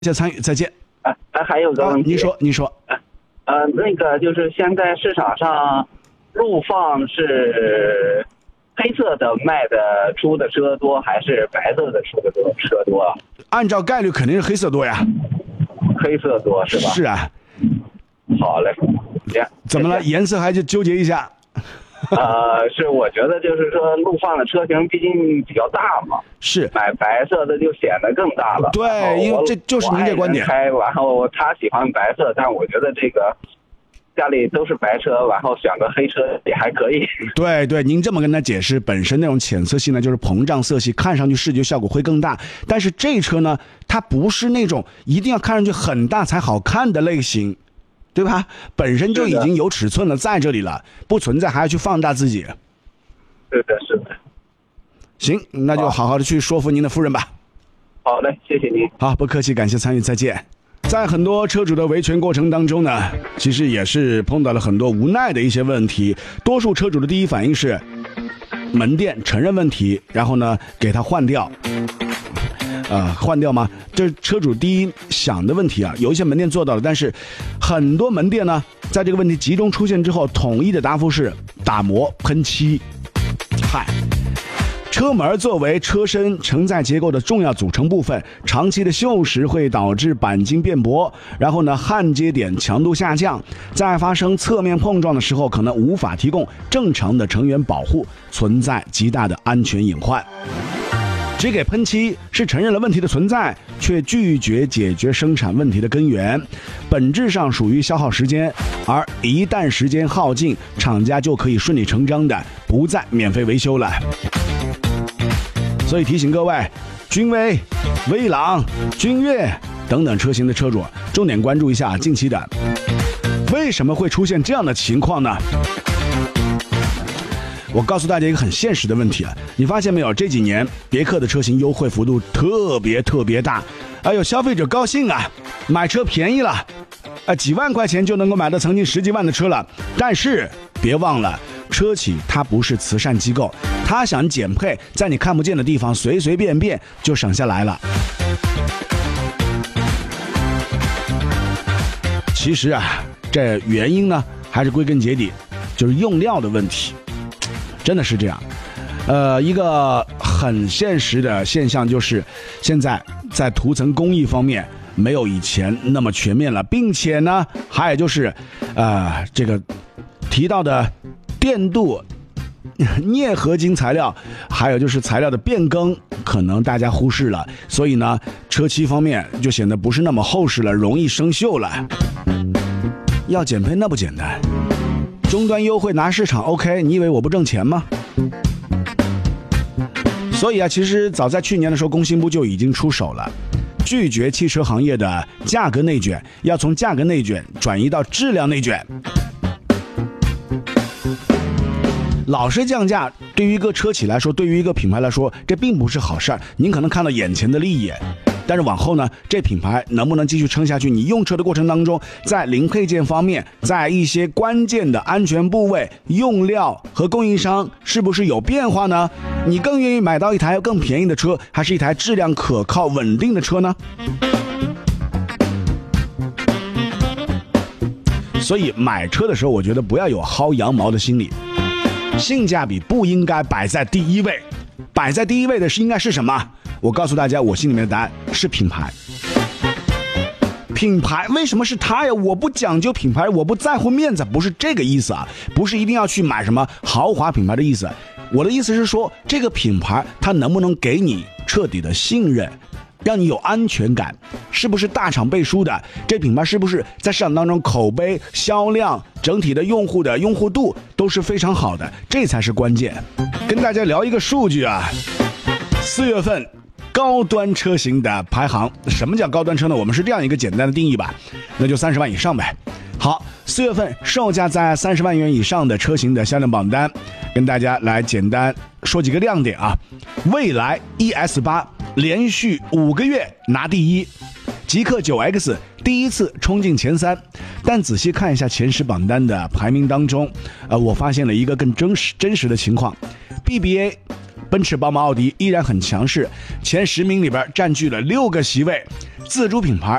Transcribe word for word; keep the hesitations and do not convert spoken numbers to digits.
谢谢参与，再见。 啊啊，还有个问题， 您说，您说。 呃，那个就是现在市场上，陆放是黑色的卖的出的车多，还是白色的出的车多？ 按照概率肯定是黑色多呀。 黑色多是吧？ 是啊。 好嘞。 怎么了？颜色还就纠结一下？ 呃，是我觉得就是说，陆放的车型毕竟比较大嘛， 是买白色的就显得更大了。 对，因为这就是您这观点。 开，然后他喜欢白色，但我觉得这个家里都是白车，然后选个黑车也还可以。 对对，您这么跟他解释，本身那种浅色系呢，就是膨胀色系，看上去视觉效果会更大。但是这车呢，它不是那种一定要看上去很大才好看的类型。对吧？本身就已经有尺寸了，在这里了，不存在还要去放大自己。 是的，是的。 行，那就好好的去说服您的夫人吧。 好嘞，谢谢您。 好，不客气，感谢参与，再见。在很多车主的维权过程当中呢，其实也是碰到了很多无奈的一些问题。多数车主的第一反应是，门店承认问题，然后呢给他换掉。呃，换掉吗？这是车主第一想的问题啊。有一些门店做到了，但是很多门店呢，在这个问题集中出现之后，统一的答复是打磨喷漆。嗨，车门作为车身承载结构的重要组成部分，长期的锈蚀会导致钣金变薄，然后呢焊接点强度下降，在发生侧面碰撞的时候，可能无法提供正常的成员保护，存在极大的安全隐患。只给喷漆是承认了问题的存在，却拒绝解决生产问题的根源，本质上属于消耗时间，而一旦时间耗尽，厂家就可以顺理成章的不再免费维修了。所以提醒各位，君威、威朗、君越等等车型的车主，重点关注一下近期的为什么会出现这样的情况呢？我告诉大家一个很现实的问题啊，你发现没有？这几年别克的车型优惠幅度特别特别大，哎呦，消费者高兴啊，买车便宜了，啊，几万块钱就能够买到曾经十几万的车了。但是别忘了，车企它不是慈善机构，它想减配，在你看不见的地方随随便便就省下来了。其实啊，这原因呢，还是归根结底就是用料的问题。真的是这样，呃，一个很现实的现象就是，现在在涂层工艺方面没有以前那么全面了，并且呢，还有就是，呃，这个提到的电镀、镍合金材料，还有就是材料的变更，可能大家忽视了，所以呢，车漆方面就显得不是那么厚实了，容易生锈了。要减配那不简单。终端优惠拿市场 OK， 你以为我不挣钱吗？所以啊，其实早在去年的时候，工信部就已经出手了，拒绝汽车行业的价格内卷，要从价格内卷转移到质量内卷。老是降价，对于一个车企来说，对于一个品牌来说，这并不是好事儿。您可能看到眼前的利益，但是往后呢，这品牌能不能继续撑下去？你用车的过程当中，在零配件方面，在一些关键的安全部位、用料和供应商是不是有变化呢？你更愿意买到一台更便宜的车，还是一台质量可靠、稳定的车呢？所以买车的时候，我觉得不要有薅羊毛的心理，性价比不应该摆在第一位，摆在第一位的是应该是什么？我告诉大家，我心里面的答案是品牌。品牌为什么是它呀？我不讲究品牌，我不在乎面子，不是这个意思啊，不是一定要去买什么豪华品牌的意思。我的意思是说，这个品牌它能不能给你彻底的信任，让你有安全感？是不是大厂背书的？这品牌是不是在市场当中口碑、销量、整体的用户的用户度都是非常好的？这才是关键。跟大家聊一个数据啊，四月份高端车型的排行，什么叫高端车呢？我们是这样一个简单的定义吧，那就三十万以上呗。好，四月份售价在三十万元以上的车型的销量榜单，跟大家来简单说几个亮点啊。蔚来 E S 八 连续五个月拿第一，极氪 九 X 第一次冲进前三，但仔细看一下前十榜单的排名当中，呃，我发现了一个更真实真实的情况。B B A 奔驰、宝马、奥迪依然很强势，前十名里边占据了六个席位。自主品牌